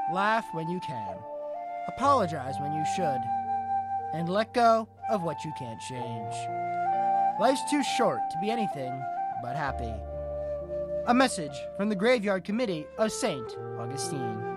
laugh when you can, apologize when you should, and let go of what you can't change. Life's too short to be anything but happy. A message from the Graveyard Committee of St. Augustine.